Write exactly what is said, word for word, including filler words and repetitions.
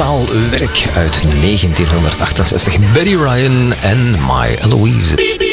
instrumentaal werk uit negentienhonderdachtenzestig. Betty Ryan en My Eloise.